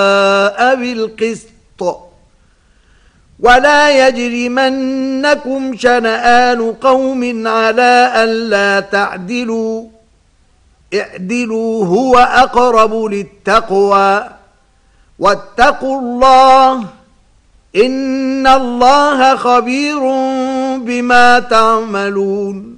بالقسط ولا يجرمنكم شنآن قوم على ألا تعدلوا اعدلوا هو أقرب للتقوى واتقوا الله إن الله خبير بما تعملون